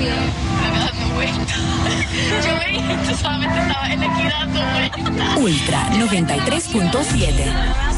Estaba dando vueltas. Yo veía, tú solamente estaba en la equidad dando vueltas. Ultra 93.7.